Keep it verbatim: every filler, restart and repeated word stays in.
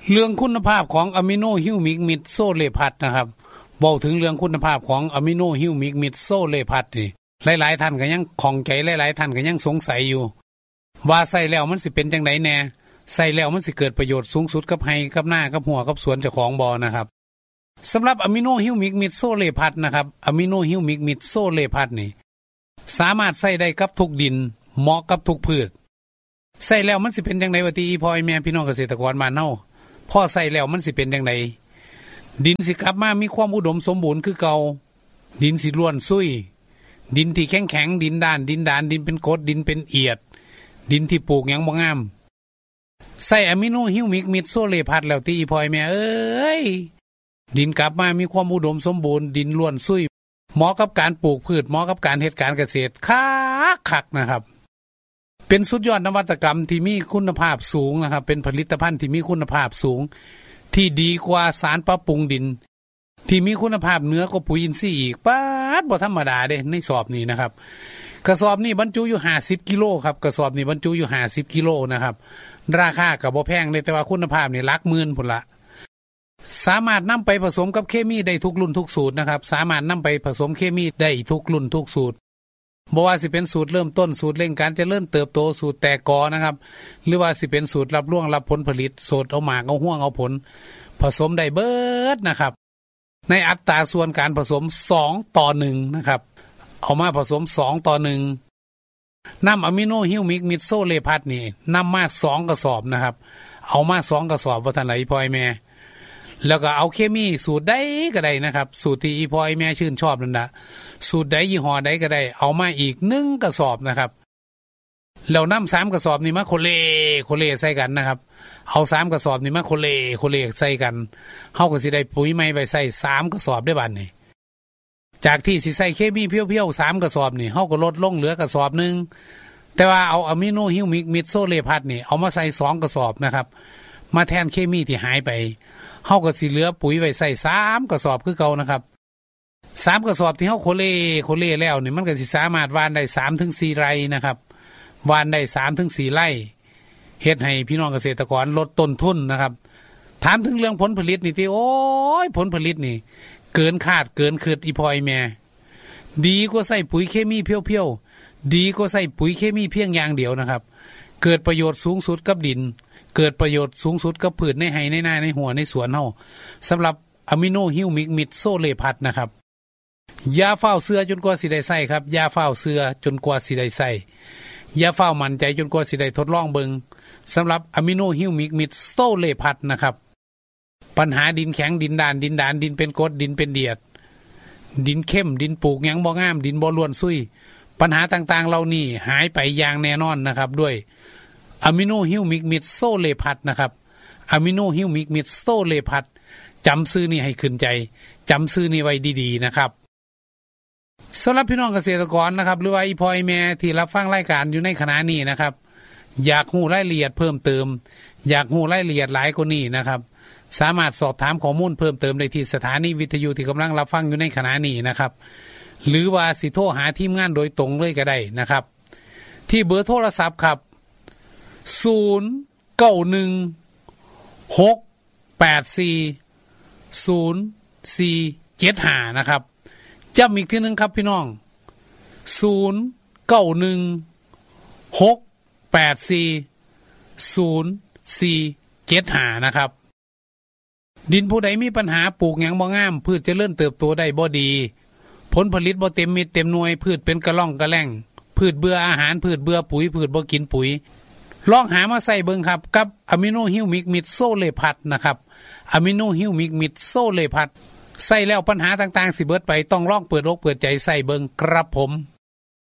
เรื่องคุณภาพของอะมิโนฮิวมิกมิดโซเลพัดนะครับเว้าถึงเรื่องคุณภาพของอะมิโนฮิวมิกมิดโซเลพัดนี่หลายๆท่านก็ยังข้องใจหลายๆท่านก็ยังสงสัยอยู่ว่าใส่แล้วมันสิเป็นจังได๋แน่ใส่แล้วมันสิเกิดประโยชน์สูงสุดกับไร่กับนากับหัวกับสวนเจ้าของบ่นะครับสำหรับอะมิโนฮิวมิกมิดโซเลพัดนะครับอะมิโนฮิวมิกมิดโซเลพัดนี่สามารถใส่ได้กับทุกดินเหมาะกับทุกพืชใส่แล้วมันสิเป็นจังได๋ว่าติพ่อแม่พี่น้องเกษตรกรบ้านเฮาพอใส่แล้วมันสิเป็นจังได๋ดินสิกลับมามีความอุดมสมบูรณ์คือเก่าดินสิร่วนซุยดินที่แข็งๆดินด้านดินดานดินเป็นกรดดินเป็นเอียดดินที่ปลูกหยังบ่งามใส่อะมิโนฮิวมิกมิดโซเลพัดแล้วติพ่อแม่เอ้ยดินกลับมามีความอุดมสมบูรณ์ดินร่วนซุยเหมาะกับการปลูกพืชเหมาะกับการเฮ็ดการเกษตรคักคักนะครับเป็นสุดยอดนวัตกรรมที่มีคุณภาพสูงนะครับเป็นผลิตภัณฑ์ที่มีคุณภาพสูงที่ดีกว่าสารปรับปรุงดินที่มีคุณภาพเหนือกว่าปุ๋ยอินทรีย์อีกป๊าดบ่ธรรมดาเด้ในสอบนี้นะครับกระสอบนี้บรรจุอยู่ห้าสิบกิโลครับกระสอบนี้บรรจุอยู่ห้าสิบกิโลนะครับราคาก็บ่แพงเลยแต่ว่าคุณภาพนี่หลักหมื่นพุ่นละสามารถนำไปผสมกับเคมีได้ทุกรุ่นทุกสูตรนะครับสามารถนำไปผสมเคมีได้ทุกรุ่นทุกสูตรบ่ว่าสิเป็นสูตรเริ่มต้นสูตรเร่งการเจริญเติบโตสูตรแตกกอนะครับหรือว่าสิเป็นสูตรรับร่วงรับผลผลิตสูตรเอาหมากเอาห่วงเอาผลผสมได้เบิดนะครับในอัตราส่วนการผสมสองต่อหนึ่งนะครับเอามาผสมสองต่อหนึ่งนำอะมิโนฮิวมิกมิดโซเลพัดนี่นำมาสองกระสอบนะครับเอามาสองกระสอบว่าท่านไหนพ่อแม่แล้วก็เอาเคมีสูตรใดก็ได้นะครับสูตรที่อีพ่อแม่ชื่นชอบนั่นนะสูตรใดยี่ห้อใดก็ได้เอามาอีกหนึ่งกระสอบนะครับแล้วนำสามกระสอบนี่มาโคเลโคเลใส่กันนะครับเอาสามกระสอบนี่มาโคเลโคเลใส่กันเฮาก็สิได้ปุ๋ยใหม่ไว้ใส่สามกระสอบได้บัดนี้จากที่สิใส่เคมีเพียวๆสามกระสอบนี่เฮาก็ลดลงเหลือกระสอบนึงแต่ว่าเอาอะมิโนฮิวมิกมิดโซเลพัดนี่เอามาใส่สองกระสอบนะครับมาแทนเคมีที่หายไปเฮาก็สิเหลือปุ๋ยไว้ใส่สามกระสอบคือเก่านะครับสามกระสอบที่เฮาโคเลโคเลแล้วนี่มันก็สิสามารถหว่านได้ สามถึงสี่ ไร่นะครับหว่านได้ สามถึงสี่ ไร่เฮ็ดให้พี่น้องเกษตรกรลดต้นทุนนะครับถามถึงเรื่องผลผลิตนี่ติโอ้ยผลผลิตนี่เกินคาดเกินคิดอีพอยแม่ดีกว่าใส่ปุ๋ยเคมีเพียวๆดีกว่าใส่ปุ๋ยเคมีเพียงอย่างเดียวนะครับเกิดประโยชน์สูงสุดกับดินเกิดประโยชน์สูงสุดกับพืชในไร่ในนาในหัวในสวนเฮาสำหรับอะมิโนฮิวมิกมิดโซเลพัดนะครับอย่าเฝ้าเสือจนกว่าสิได้ใส่ครับอย่าเฝ้าเสือจนกว่าสิได้ใส่อย่าเฝ้ามั่นใจจนกว่าสิได้ทดลองเบิงสำหรับอะมิโนฮิวมิกมิดโซเลพัดนะครับปัญหาดินแข็งดินดานดินดานดินเป็นกรดดินเป็นเดียดดินเข้มดินปลูกหยังบ่งามดินบ่ล้วนซุยปัญหาต่างๆเหล่านี้หายไปอย่างแน่นอนนะครับด้วยอะมิโนฮิวมิกมิดโซเลพัดนะครับอะมิโนฮิวมิกมิดโซเลพัดจำชื่อนี้ให้ขึ้นใจจำชื่อนี้ไว้ดีๆนะครับสำหรับพี่น้องเกษตรกรนะครับหรือว่าอีพ่อแม่ที่รับฟังรายการอยู่ในขณะนี้นะครับอยากรู้รายละเอียดเพิ่มเติมอยากรู้รายละเอียดหลายกว่านี้นะครับสามารถสอบถามข้อมูลเพิ่มเติมได้ที่สถานีวิทยุที่กำลังรับฟังอยู่ในขณะนี้นะครับหรือว่าสิโทรหาทีมงานโดยตรงเลยก็ได้นะครับที่เบอร์โทรศัพท์ครับศูนย์ เก้า หนึ่ง หก แปด สี่ ศูนย์ สี่ เจ็ด ห้านะครับย้ำอีกทีนึงครับพี่น้องศูนย์ เก้า หนึ่ง หก แปด สี่ ศูนย์ สี่ เจ็ด ห้านะครับดินผู้ใดมีปัญหาปลูกหยังบ่งามพืชเจริญเติบโตได้บ่ดีผลผลิตบ่เต็มเม็ดเต็มหน่วยพืชเป็นกระล่องกระแล่งพืชเบื่ออาหารพืชเบื่อปุ๋ยพืชบ่กินปุ๋ยลองหามาใส่เบิ่งครับกับอะมิโนฮิวมิกมิดโซเลพัดนะครับอะมิโนฮิวมิกมิดโซเลพัดใส่แล้วปัญหาต่างๆสิเบิดไปต้องลองเปิดอกเปิดใจใส่เบิ่งครับผม